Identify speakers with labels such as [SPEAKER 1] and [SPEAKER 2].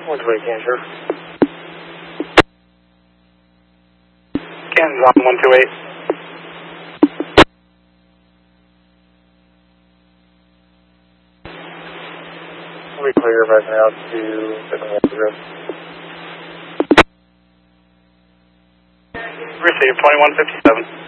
[SPEAKER 1] 128 Kansas.
[SPEAKER 2] Kansas on 128.
[SPEAKER 1] We clear right now to 710.
[SPEAKER 2] Receive 2157.